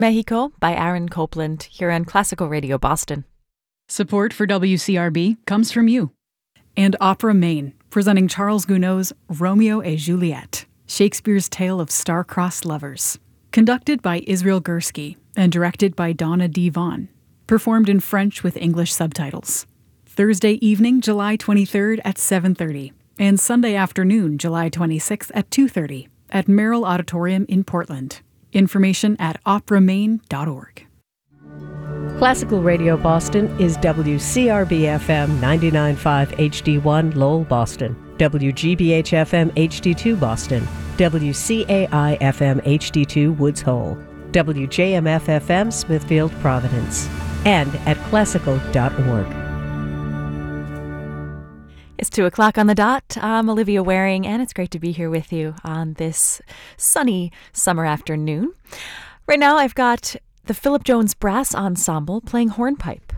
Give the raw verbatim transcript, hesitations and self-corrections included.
Mexico by Aaron Copland here on Classical Radio Boston. Support for W C R B comes from you. And Opera Maine, presenting Charles Gounod's Romeo et Juliet, Shakespeare's tale of star-crossed lovers. Conducted by Israel Gursky and directed by Donna D. Vaughn. Performed in French with English subtitles. Thursday evening, July twenty-third at seven thirty. And Sunday afternoon, July twenty-sixth at two thirty at Merrill Auditorium in Portland. Information at opera maine dot org. Classical Radio Boston is W C R B F M ninety-nine point five H D one Lowell, Boston, W G B H F M H D two Boston, W C A I F M H D two Woods Hole, W J M F F M Smithfield, Providence, and at classical dot org. It's two o'clock on the dot. I'm Olivia Waring, and it's great to be here with you on this sunny summer afternoon. Right now, I've got the Philip Jones Brass Ensemble playing hornpipe.